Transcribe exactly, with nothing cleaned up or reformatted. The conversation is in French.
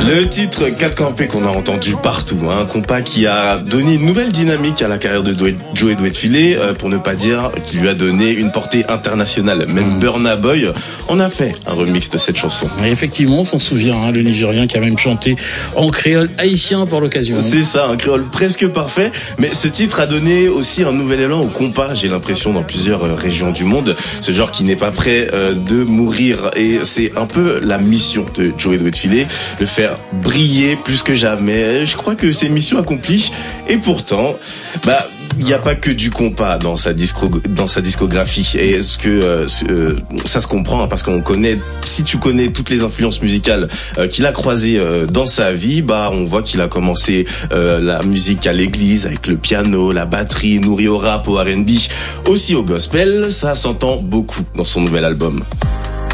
Le titre quatre campé qu'on a entendu partout, hein, un compas qui a donné une nouvelle dynamique à la carrière de Joey Douet-Filet, euh, pour ne pas dire qui lui a donné une portée internationale. Même mmh. Burna Boy en a fait un remix de cette chanson. Et effectivement, on s'en souvient, hein, le Nigérien qui a même chanté en créole haïtien pour l'occasion. C'est ça, un créole presque parfait. Mais ce titre a donné aussi un nouvel élan au compas, j'ai l'impression, dans plusieurs euh, régions du monde. Ce genre qui n'est pas prêt euh, de mourir. Et c'est un peu la mission de Joey Douet-Filet, le faire briller plus que jamais. Je crois que c'est mission accomplie. Et pourtant, bah, il n'y a pas que du compas dans sa disco, dans sa discographie. Et est-ce que euh, euh, ça se comprend, hein, parce qu'on connaît, si tu connais toutes les influences musicales euh, qu'il a croisées euh, dans sa vie, bah on voit qu'il a commencé euh, la musique à l'église avec le piano, la batterie, nourri au rap, au R and B, aussi au gospel. Ça s'entend beaucoup dans son nouvel album.